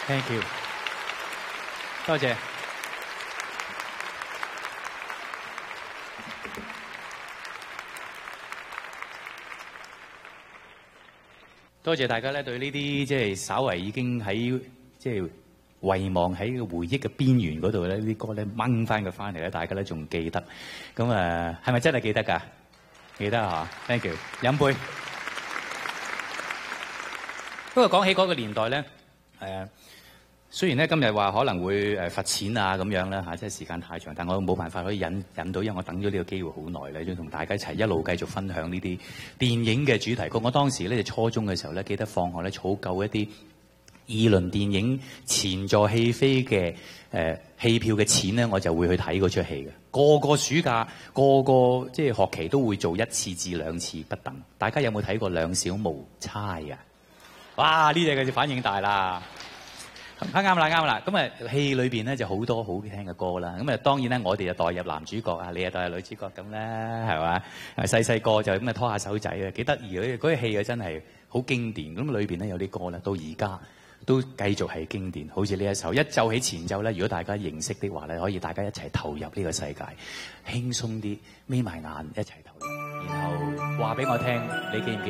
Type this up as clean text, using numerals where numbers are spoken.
Thank you， 多謝。多謝大家咧，對呢啲即係稍為已經喺即係遺忘喺個回憶嘅邊緣嗰度咧，呢啲歌咧掹翻佢翻嚟咧，大家咧仲記得。咁係咪真係記得㗎？記得啊 ！Thank you， 飲杯。不過講起嗰個年代咧，雖然咧今日話可能會罰錢啊咁樣啦嚇，即係時間太長，但我冇辦法可以引到，因為我等咗呢個機會好耐咧，想同大家一齊一路繼續分享呢啲電影嘅主題曲。我當時咧初中嘅時候咧，記得放學咧儲夠一啲議論電影前座戲飛嘅戲票嘅錢咧，我就會去睇嗰出戲嘅。個個暑假，個個即係學期都會做1次至2次不等。大家有冇睇過《兩小無猜》啊？哇！呢隻嘅反應大啦〜啱啦。咁戲裏邊咧就好多好聽嘅歌啦。咁當然咧，我哋就代入男主角啊，你又代入女主角咁啦，係嘛？細個就咁拖下手仔啊，幾得意嗰啲戲啊，真係好經典。咁裏邊咧有啲歌咧，到而家都繼續係經典。好似呢一首一奏起前奏咧，如果大家認識的話咧，可以大家一齊投入呢個世界，輕鬆啲，眯埋眼一齊投入，然後話俾我聽，你記唔記得？